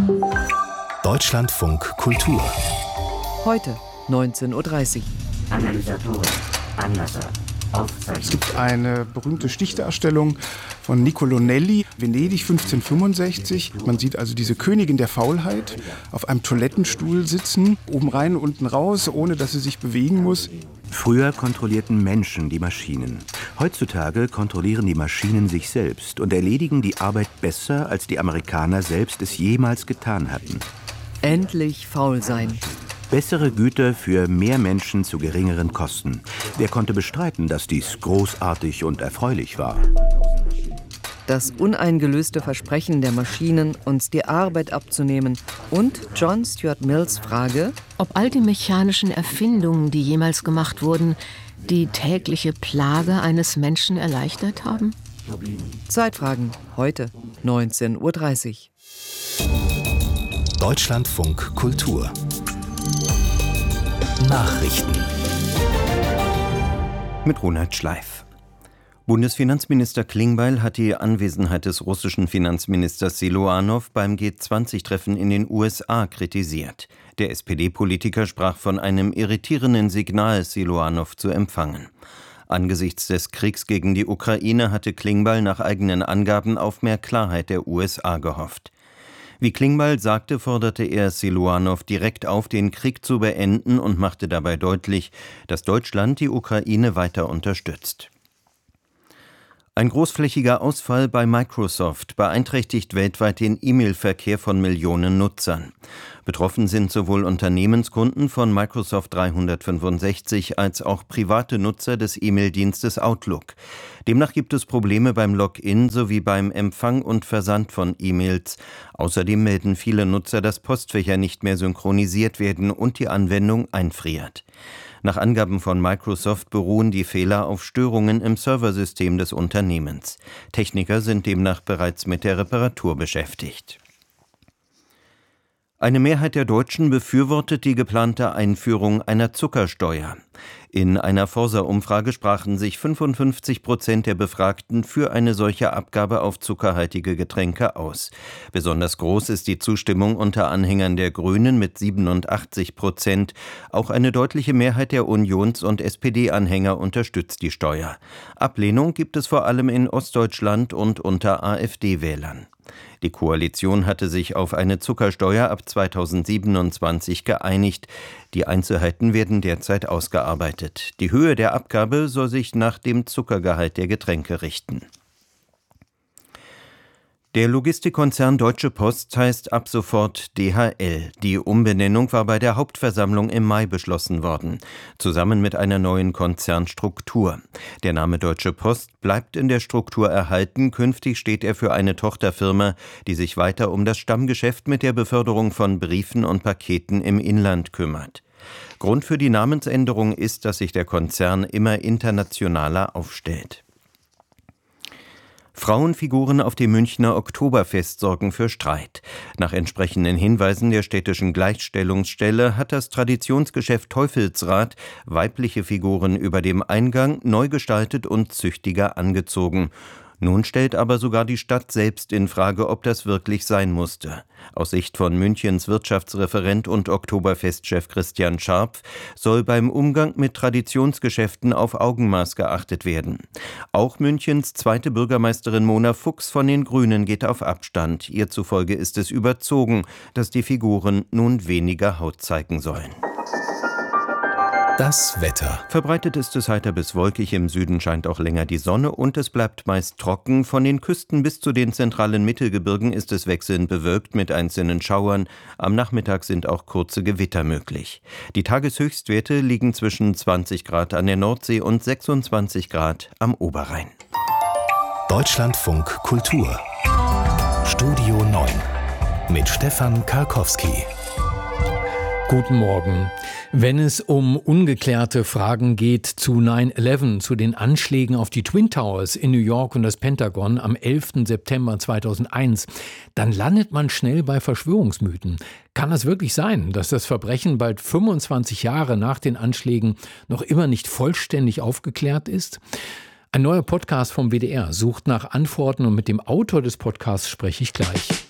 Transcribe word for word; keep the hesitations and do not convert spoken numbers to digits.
Deutschlandfunk Kultur. Heute neunzehn Uhr dreißig. Analysatoren, Anlasser, Aufzeichnung. Es gibt eine berühmte Stichteerstellung von Niccolò Nelli, Venedig fünfzehnhundertfünfundsechzig. Man sieht also diese Königin der Faulheit auf einem Toilettenstuhl sitzen, oben rein, unten raus, ohne dass sie sich bewegen muss. Früher kontrollierten Menschen die Maschinen. Heutzutage kontrollieren die Maschinen sich selbst und erledigen die Arbeit besser, als die Amerikaner selbst es jemals getan hatten. Endlich faul sein. Bessere Güter für mehr Menschen zu geringeren Kosten. Wer konnte bestreiten, dass dies großartig und erfreulich war? Das uneingelöste Versprechen der Maschinen, uns die Arbeit abzunehmen. Und John Stuart Mills Frage, ob all die mechanischen Erfindungen, die jemals gemacht wurden, die tägliche Plage eines Menschen erleichtert haben? Zeitfragen, heute neunzehn Uhr dreißig. Deutschlandfunk Kultur. Nachrichten. Mit Ronald Schleif. Bundesfinanzminister Klingbeil hat die Anwesenheit des russischen Finanzministers Siluanow beim G zwanzig Treffen in den U S A kritisiert. Der S P D-Politiker sprach von einem irritierenden Signal, Siluanow zu empfangen. Angesichts des Kriegs gegen die Ukraine hatte Klingbeil nach eigenen Angaben auf mehr Klarheit der U S A gehofft. Wie Klingbeil sagte, forderte er Siluanow direkt auf, den Krieg zu beenden und machte dabei deutlich, dass Deutschland die Ukraine weiter unterstützt. Ein großflächiger Ausfall bei Microsoft beeinträchtigt weltweit den E-Mail-Verkehr von Millionen Nutzern. Betroffen sind sowohl Unternehmenskunden von Microsoft dreihundertfünfundsechzig als auch private Nutzer des E-Mail-Dienstes Outlook. Demnach gibt es Probleme beim Login sowie beim Empfang und Versand von E-Mails. Außerdem melden viele Nutzer, dass Postfächer nicht mehr synchronisiert werden und die Anwendung einfriert. Nach Angaben von Microsoft beruhen die Fehler auf Störungen im Serversystem des Unternehmens. Techniker sind demnach bereits mit der Reparatur beschäftigt. Eine Mehrheit der Deutschen befürwortet die geplante Einführung einer Zuckersteuer. In einer Forsa-Umfrage sprachen sich fünfundfünfzig Prozent der Befragten für eine solche Abgabe auf zuckerhaltige Getränke aus. Besonders groß ist die Zustimmung unter Anhängern der Grünen mit siebenundachtzig Prozent. Auch eine deutliche Mehrheit der Unions- und S P D-Anhänger unterstützt die Steuer. Ablehnung gibt es vor allem in Ostdeutschland und unter AfD-Wählern. Die Koalition hatte sich auf eine Zuckersteuer ab zweitausendsiebenundzwanzig geeinigt. Die Einzelheiten werden derzeit ausgearbeitet. Die Höhe der Abgabe soll sich nach dem Zuckergehalt der Getränke richten. Der Logistikkonzern Deutsche Post heißt ab sofort D H L. Die Umbenennung war bei der Hauptversammlung im Mai beschlossen worden, zusammen mit einer neuen Konzernstruktur. Der Name Deutsche Post bleibt in der Struktur erhalten, künftig steht er für eine Tochterfirma, die sich weiter um das Stammgeschäft mit der Beförderung von Briefen und Paketen im Inland kümmert. Grund für die Namensänderung ist, dass sich der Konzern immer internationaler aufstellt. Frauenfiguren auf dem Münchner Oktoberfest sorgen für Streit. Nach entsprechenden Hinweisen der städtischen Gleichstellungsstelle hat das Traditionsgeschäft Teufelsrad weibliche Figuren über dem Eingang neu gestaltet und züchtiger angezogen. Nun stellt aber sogar die Stadt selbst in Frage, ob das wirklich sein musste. Aus Sicht von Münchens Wirtschaftsreferent und Oktoberfestchef Christian Scharpf soll beim Umgang mit Traditionsgeschäften auf Augenmaß geachtet werden. Auch Münchens zweite Bürgermeisterin Mona Fuchs von den Grünen geht auf Abstand. Ihr zufolge ist es überzogen, dass die Figuren nun weniger Haut zeigen sollen. Das Wetter. Verbreitet ist es heiter bis wolkig, im Süden scheint auch länger die Sonne und es bleibt meist trocken. Von den Küsten bis zu den zentralen Mittelgebirgen ist es wechselnd bewölkt mit einzelnen Schauern. Am Nachmittag sind auch kurze Gewitter möglich. Die Tageshöchstwerte liegen zwischen zwanzig Grad an der Nordsee und sechsundzwanzig Grad am Oberrhein. Deutschlandfunk Kultur. Studio neun mit Stefan Karkowski. Guten Morgen. Wenn es um ungeklärte Fragen geht zu neun elf, zu den Anschlägen auf die Twin Towers in New York und das Pentagon am elften September zweitausendeins, dann landet man schnell bei Verschwörungsmythen. Kann es wirklich sein, dass das Verbrechen bald fünfundzwanzig Jahre nach den Anschlägen noch immer nicht vollständig aufgeklärt ist? Ein neuer Podcast vom W D R sucht nach Antworten und mit dem Autor des Podcasts spreche ich gleich.